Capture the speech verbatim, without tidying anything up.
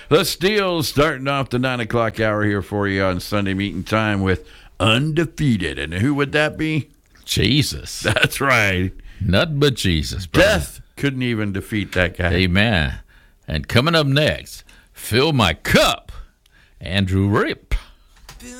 The Steels starting off the nine o'clock hour here for you on Sunday Meeting Time with Undefeated. And who would that be? Jesus. That's right. Nothing but Jesus, brother. Death couldn't even defeat that guy. Amen. And coming up next, Fill My Cup, Andrew Rip.